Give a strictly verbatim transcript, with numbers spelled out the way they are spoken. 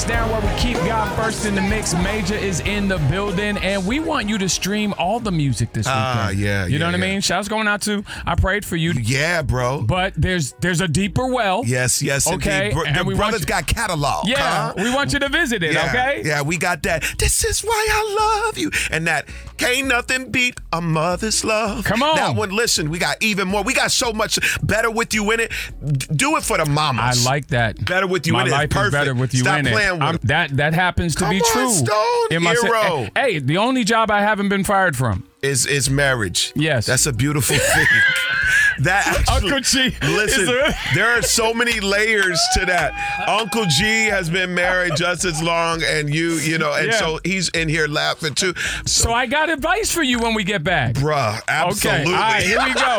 down where we keep God first in the mix. Major is in the building, and we want you to stream all the music this weekend. Ah, uh, yeah, You yeah, know what yeah. I mean? Shouts going out to, I prayed for you. Yeah, bro. But there's there's a deeper well. Yes, yes, Okay, indeed. Bro, and the we brothers want you- got catalog. Yeah, huh? we want you to visit it, yeah, okay? Yeah, we got that. This is why I love you. And that can't nothing beat a mother's love. Come on. That one, listen, we got even more. We got so much better with you in it. D- Do it for the mamas. I like that. Better with you My in it. life Perfect. is better with you Stop in it. playing with I'm- it. That that happens to Come be on, true. Stone In my se- Hero. Hey, the only job I haven't been fired from. Is is marriage. Yes. That's a beautiful thing. That actually, Uncle G Listen, is a- there are so many layers to that. Uncle G has been married just as long, and you, you know, and Yeah. so he's in here laughing too. So, So I got advice for you when we get back. bruh, absolutely. Okay, all right, here we go.